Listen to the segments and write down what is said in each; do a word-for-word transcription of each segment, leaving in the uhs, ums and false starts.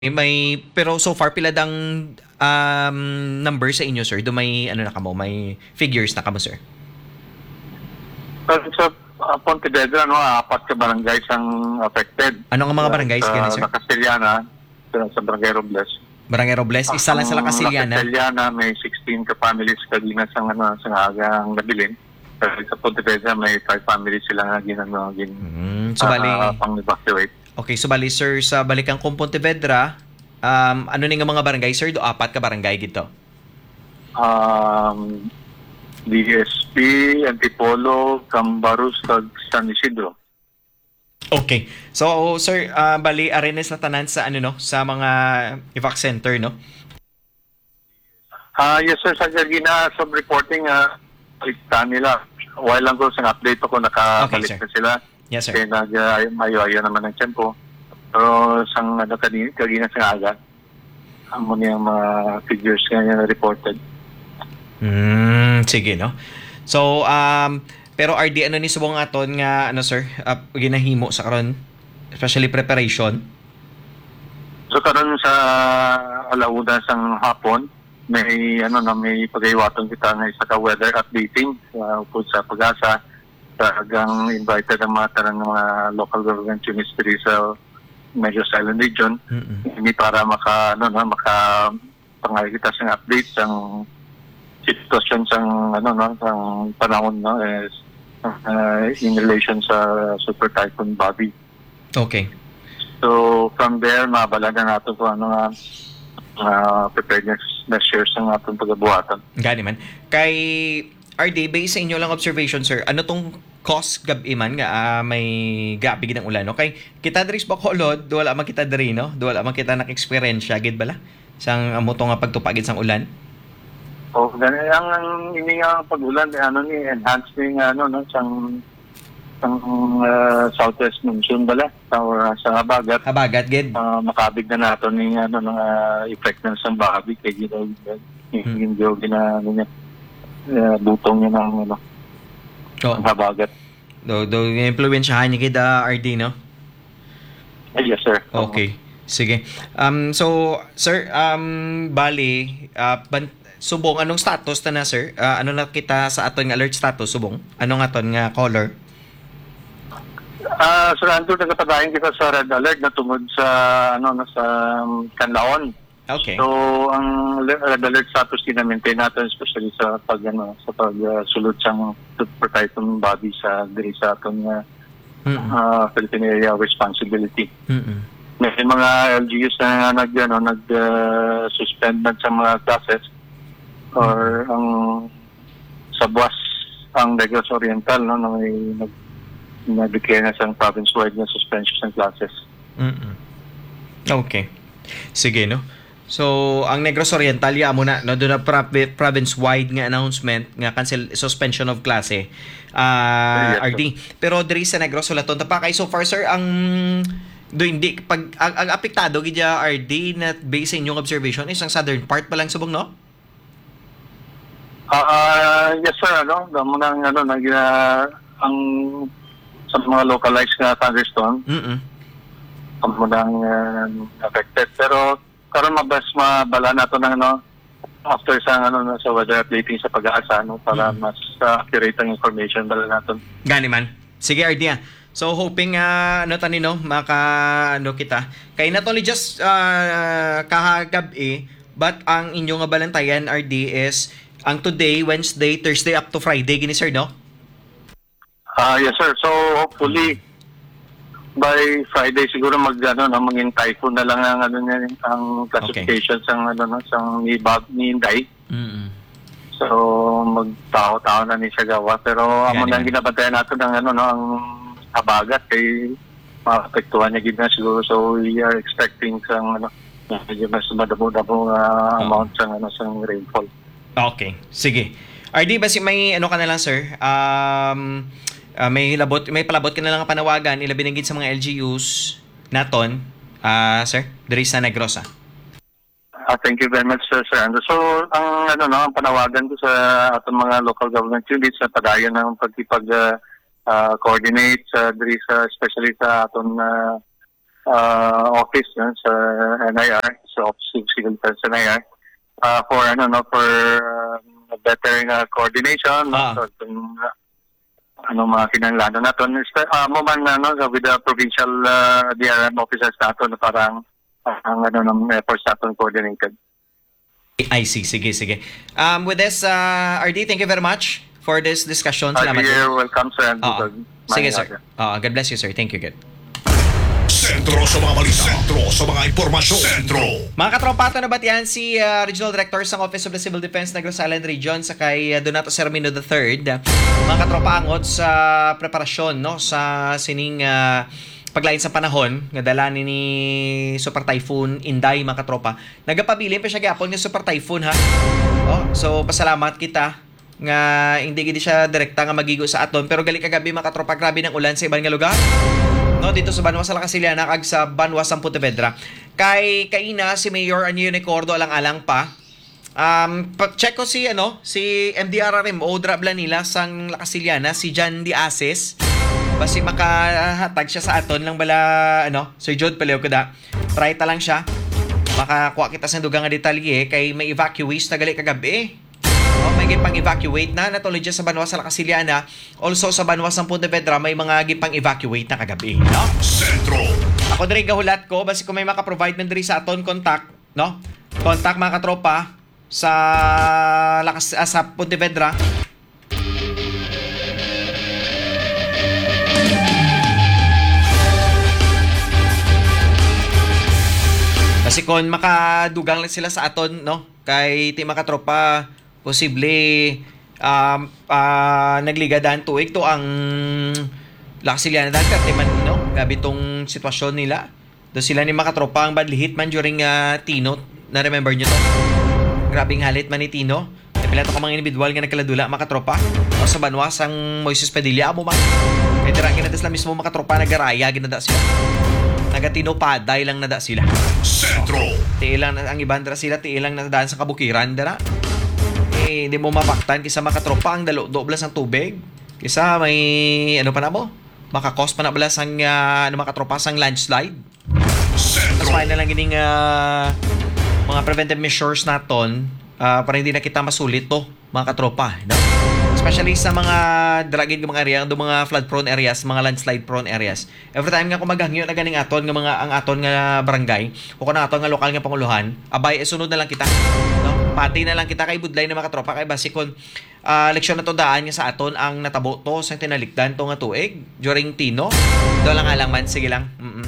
Eh, may pero so far pila dang um, number sa inyo, sir? Do may ano na kamo, may figures na kamo, sir? Pero sa uh, Pontevedra, no, apat ka barangays ang affected. Ano ang mga Uh, barangays sa gani, sir? La Castellana, sa, sa Barangay Robles. Barangay Robles, Ah, isa lang sa La ang La Casiliana. Castellana, may sixteen ka families kagina sa ano, sa agang nabilin. Pero sa Pontevedra, may five families sila nga ginano, gin, Hmm, so uh, bali, pang-evacuate. okay, so bali, sir, sa balikan kong Pontevedra, um, ano ni nga mga barangay, sir? Do apat ka barangay gito. Um, D S P, Antipolo, Cambarus, kag San Isidro. Okay. So, sir, ah, bali arenes na tanan sa ano no, sa mga evac center, no? Ah, yes sir, sa Gagina, sa reporting, ah, uh, nila. While lang ko sa update ako, Okay, nakabalik sir. na sila. Yes, sir. Kaya nag-ayo-ayo naman ng tempo. Pero sang ano, kagina, kagina sa aga, amo niya mga figures kanya na reported. Hmm, sige, no? So, um, pero R D, ano ni subong aton nga, ano, sir, uh, ginahimo sa karon, especially preparation? So karon sa alauna sang hapon, may ano na may pagaywaton kita ng isa ka weather updating uh, sa pag-asa. Talagang invited ang mga tarang mga local government units diri sa Medyo Island region. Mm-mm. Hindi para maka ano no maka pangay kita sa update sang sitwasyon sang ano no sang panahon no is uh, in relation sa Super Typhoon Bobby. Okay. So from there mabala na nato kung ano nga uh, preparedness measures ang atong pagabuhatan. Gani man. Kay R D, based sa inyo lang observation, sir, ano tong cause gabi man nga ah, may gabi gid ang ulan, no? Kay kita diri sa Bacolod, wala man kita diri, no? Wala man kita nak-experience gid bala sang amo to nga pagtupagid sang ulan. O ganun ang ang ini nga pagulan eh, ano ni enhance ni nga ano no sang sang uh, southwest monsoon bala sa sa habagat. Habagat gid. Uh, makabig na nato ni ano ng uh, effect ng sang bahabig kay gino Hmm. yung gina ano niya uh, butong niya ng ano Oh, ng habagat. do do impluwensyahan ni gid ah, R D, no? Eh, yes sir. Okay. Sige. Um so sir, um bali uh, ban- subong anong status ta na, sir? Ah, ano na kita sa aton nga alert status subong? Ano nga aton nga color? Ah, so nandun nagpadayon kita sa red alert na tungod sa ano na sa um, Canlaon. Okay. So ang le- red alert status din na maintain natin especially sa pag ano sa pag uh, sulod sang Super Typhoon Bobby sa diri sa aton nga Mm-mm. uh, Philippine Area of Responsibility. Mm-mm. May mga L G Us na nag ano nag uh, suspend na sa mga classes or ang sa buwas ang Negros Oriental no na may nag na-declare na sa province-wide na suspension ng classes. Mm-mm. Okay. Sige, no? So, ang Negros Oriental, ya mo na, no? Doon na provi- province-wide nga announcement, nga cancel, suspension of klase. Ah, Yes, R D. Pero diri sa Negros, wala to. Pa kay so far, sir, ang do hindi pag ang, ang apektado gidya R D na based sa inyong observation is ang southern part pa lang subong, no? Ah, ah, yes sir, ano, damo nang ano nag uh, ang sa mga localized na thunderstorm, Mm. amo nang uh, affected. Pero karon mabas mabala nato ng ano after sa ano no, sa weather updating sa pag-aasa no para Mm. mas uh, accurate ang information bala naton. Gani man. Sige, R D, ah. So, hoping uh, ano tani, no, maka, ano kita. Kay not only just uh, kahagabi, but ang inyong nga balantayan, R D, is ang today, Wednesday, Thursday, up to Friday, gini, sir, no? Ah, yes sir. So hopefully by Friday siguro mag ano no maging typhoon na lang ang ano niya ang classification sang ano no sang ni Bob ni Inday. Mm. So magtao-tao na ni siya gawa pero amo Gani nang man. ginabantayan nato ng ano no ang habagat kay maapektuhan niya gid na siguro so we are expecting sang ano medyo mas madamo-damo uh, Oo. amount sang ano sang rainfall. Okay. Sige. R D, basi may ano ka na lang, sir? Um, ah, may labot, may palabot ka na lang ang panawagan, ilabinagin sa mga L G Us naton, ah, sir, diri sa Negros, ah. Ah, thank you very much, Sir Sir. So, ang ano no, ang panawagan ko sa atong mga local government units na padayon ng pagkipag uh, uh, coordinate sa diri sa especially sa aton uh, uh, office no, sa N I R, sa Office of Civil Defense N I R, uh, for ano no for uh, better uh, coordination Ah. no, so, itong, uh, ano mga kinahanglan naton uh, mo man ano with the provincial uh, D R M officers naton parang uh, ang ano ng efforts naton coordinated. I see. Sige, sige. Um, with this, uh, R D, thank you very much for this discussion. Uh, Salamat. you're welcome, sir. and Oo. good- Sige, Maayong sir. aga. Oo, God bless you, sir. Thank you, good. Sentro sa mga balita. Sentro sa mga impormasyon. Sentro. Mga katropato na ba't yan si uh, Regional Director sa Office of the Civil Defense Negros Island Region sa kay uh, Donato Sermino the third. Mga katropa angot sa preparasyon no sa sining uh, paglain sa panahon nga dala ni, ni Super Typhoon Inday mga katropa. Nagapabilin pa siya gyapon ni Super Typhoon ha. Oh, so pasalamat kita nga hindi gid siya direkta nga magigo sa aton pero gali kagabi mga katropa grabe ng ulan sa ibang nga lugar. No, dito sa Banwa sa Lacasiliana kag sa Banwa sa Pontevedra. Kay kaina si Mayor Anyo Nicordo alang-alang pa. Um, check ko si ano, si M D R R M o Dra Blanila sang Lacasiliana, si Jan Diases. Basi makahatag siya sa aton lang bala ano, Sir Jod Paleo kada. Try ta lang siya. Makakuha kita sa dugang nga detalye kay may evacuees na gali kagabi. Oh, may gipang evacuate na natulad dyan sa Banwa sa Lacasiliana. Also sa Banwa sa Pontevedra may mga gipang evacuate na kagabi, no? Sentro. Ako diri gahulat ko basi kung may maka-provide man diri sa aton contact, no? Contact mga katropa sa Lakas ah, sa Pontevedra. Kasi kung makadugang lang sila sa aton, no? Kay ti mga katropa posible um, uh, nagligadaan tuig to ang Lacasiliana dahil kati man, no? Gabi tong sitwasyon nila. Do sila ni makatropa ang badlihit man during uh, Tino. Na-remember nyo to? Grabing halit man ni Tino. Napila to ka mga individual nga nagkaladula makatropa. O sa Banwa sang Moises Padilla mo man. Kaya tira ginadas lang mismo makatropa nagaraya ginada sila. Nagatino paday lang nada sila. Sentro. Tiilang ang ibandra sila, tiilang nadaan sa kabukiran dara. Eh, hindi mo mapaktan kisa makatropa ang dalo doblas ang tubig. Kisa may ano pa na mo? Makakos pa na bala sang uh, ano makatropa sang landslide. Mas Sentro. may na lang gining uh, mga preventive measures naton uh, para hindi na kita masulit to mga katropa, no? Especially sa mga dragid ng mga area, do mga flood prone areas, mga landslide prone areas. Every time nga kumagahangyo na ganing aton nga mga ang aton nga barangay o kun aton nga lokal nga panguluhan, abay sunod na lang kita, no? Pati na lang kita kay budlay na mga katropa kay basikon uh, leksyon na to daan nga sa aton ang natabo to sa tinalikdan to nga tuig during Tino. Do lang nga lang man sige lang. Mm-mm.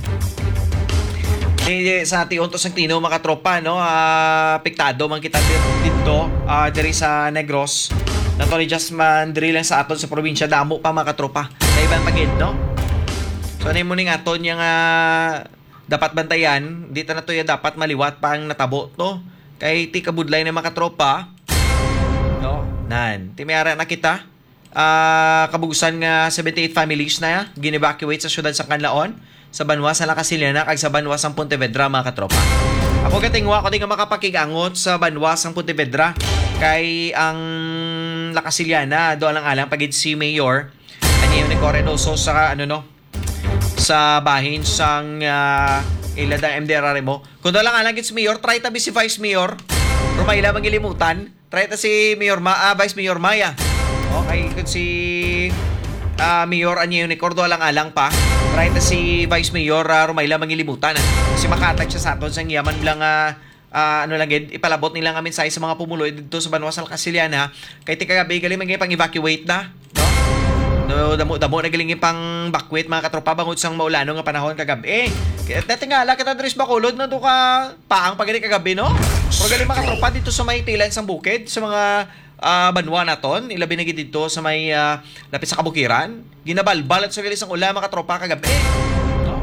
Eh, sa tion to sang Tino mga tropa no, uh, piktado man kita dito uh, diri sa Negros. Not only just man diri lang sa aton sa probinsya damo pa mga tropa. Sa ibang pagid no. So ano mo ning aton yang uh, dapat bantayan, dito na to ya dapat maliwat pa ang natabo to. Kay ti kabudlay na mga tropa. No, nan. Ti mayara na kita. Uh, kabugusan nga seventy-eight families na gin-evacuate sa syudad sa Canlaon, sa Banwa sa Lacasiliana kag sa Banwa sa Pontevedra mga katropa. Ako katingwa ko di nga makapakigangot sa Banwa sa Pontevedra kay ang Lacasiliana do lang alang pagid si Mayor ani ni Correnoso sa ano no sa bahin sang uh, ilada M D R R mo. Kung do lang alang gid si Mayor try ta si Vice Mayor. Rumayla magilimutan. Try ta si Mayor Ma, uh, Vice Mayor Maya. Okay, kung si uh, Mayor Anyo Nicordo alang-alang pa. Try na si Vice Mayor uh, Rumayla mangilimutan. Ah. Kasi makatag siya sa aton sang yaman lang uh, uh, ano lang gid ipalabot nila nga mensahe sa mga pumuloy dito sa Banwa sa Lacasiliana. Kay ti kagabi gali man pang evacuate na, no? No, damo damo na galing pang evacuate mga katropa bangod sang maulano nga panahon kagabi. Eh, kaya tingala kita dres bakulod na do ka paang pagani kagabi no. Pero gali mga katropa dito sa may tilan sang bukid sa mga uh, Banwa naton, ilabi na gid dito sa may uh, lapit sa kabukiran. Ginabalbal at sa galis ang ula mga tropa kagabi. No?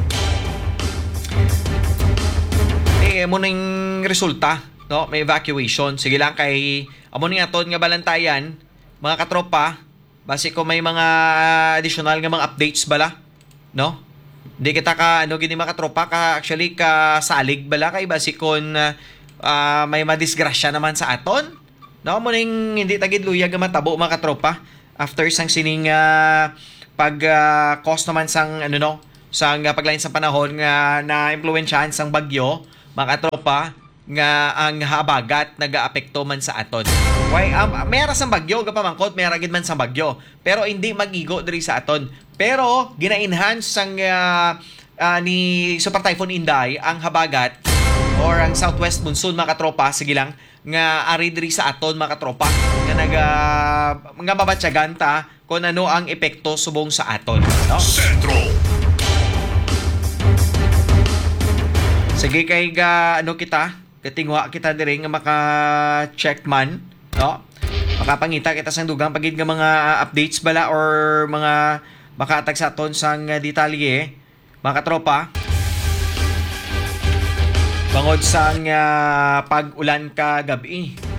Eh, mo ning resulta, no? May evacuation. Sige lang kay amo ning aton nga balantayan, mga katropa, base ko may mga additional nga mga updates bala, no? Hindi kita ka ano gini mga katropa ka actually ka salig bala kay base kon uh, may madisgrasya naman sa aton. No, mo ning hindi tagid luyag nga matabo mga katropa after sang sining uh, pag uh, cost naman sang ano no sa nga paglain sa panahon nga na-impluwensyahan sang bagyo, mga katropa, nga ang habagat nagaapekto man sa aton. Why um, mayara sang bagyo gapamangkot, mayara gid man sang bagyo, pero hindi magigo diri sa aton. Pero gina-enhance sang uh, uh, ni Super Typhoon Inday ang habagat or ang southwest monsoon, mga katropa, sige lang, nga ari diri sa aton, mga katropa, nga naga nga babatyagan ta kung ano ang epekto subong sa aton, no? Sentro. Sige kay ga ano kita, katingwa kita diri nga maka-check man, no? Makapangita kita sang dugang pagid nga mga updates bala or mga makatag sa aton sang detalye, mga katropa. Bangod sang uh, pag-ulan ka gabi,